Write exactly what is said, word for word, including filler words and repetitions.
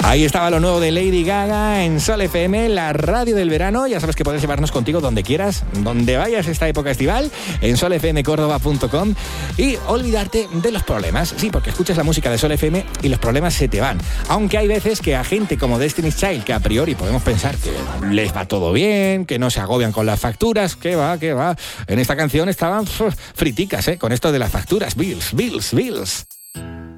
Ahí estaba lo nuevo de Lady Gaga en Sol F M, la radio del verano. Ya sabes que puedes llevarnos contigo donde quieras, donde vayas esta época estival, en sol f m córdoba punto com, y olvidarte de los problemas. Sí, porque escuchas la música de Sol F M y los problemas se te van. Aunque hay veces que a gente como Destiny's Child, que a priori podemos pensar que les va todo bien, que no se agobian con las facturas, que va, que va. En esta canción estaban pff, friticas, ¿eh? Con esto de las facturas. Bills, bills, bills.